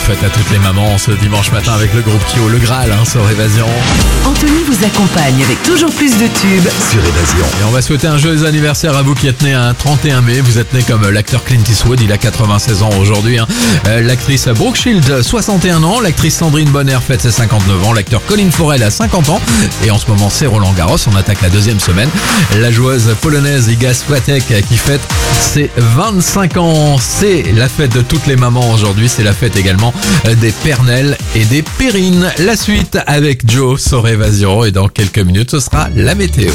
fête à toutes les mamans ce dimanche matin avec le groupe Kyo, le Graal sur Évasion. Anthony vous accompagne avec toujours plus de tubes sur Évasion. Et on va souhaiter un joyeux anniversaire à vous qui êtes né un 31 mai. Vous êtes né comme l'acteur Clint Eastwood, il a 96 ans aujourd'hui. L'actrice Brooke Shields, 61 ans. L'actrice Sandrine Bonner fête ses 59 ans. L'acteur Colin Farrell a 50 ans. Et en ce moment, c'est Roland Garros. On attaque la deuxième semaine. La joueuse polonaise Iga Swiatek qui fête ses 25 ans. C'est la fête de toutes les mamans aujourd'hui. C'est la fête également des Pernel et des Perrines. La suite avec Joe sur Évasion. Et dans quelques minutes, ce sera la météo.